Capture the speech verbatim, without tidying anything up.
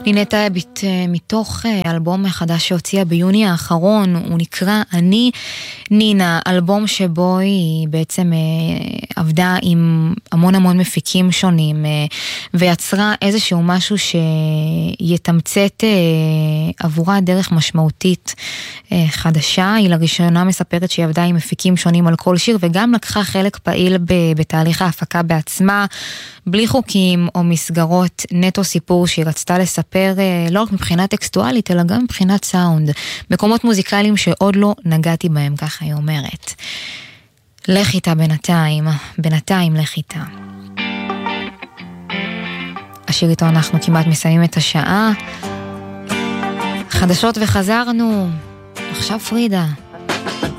הנה טייבית מתוך אלבום חדש שהוציאה ביוני האחרון, הוא נקרא אני נינה, אלבום שבו היא בעצם עבדה עם המון המון מפיקים שונים ויצרה איזשהו משהו שיתמצת עבורה דרך משמעותית חדשה. היא לראשונה מספרת שהיא עבדה עם מפיקים שונים על כל שיר וגם לקחה חלק פעיל בתהליך ההפקה בעצמה, בלי חוקים או מסגרות, נטו סיפור שהיא רצתה לספר לא רק מבחינה טקסטואלית אלא גם מבחינת סאונד, מקומות מוזיקליים שעוד לא נגעתי בהם, ככה היא אומרת. לך איתה בינתיים, בינתיים לך איתה. השיר איתו אנחנו כמעט מסיימים את השעה. חדשות וחזרנו, עכשיו פרידה.